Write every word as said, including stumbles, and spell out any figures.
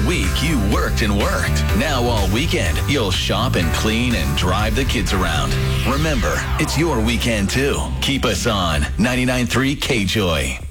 week, you worked and worked. Now all weekend, you'll shop and clean and drive the kids around. Remember, it's your weekend too. Keep us on ninety-nine point three K-Joy.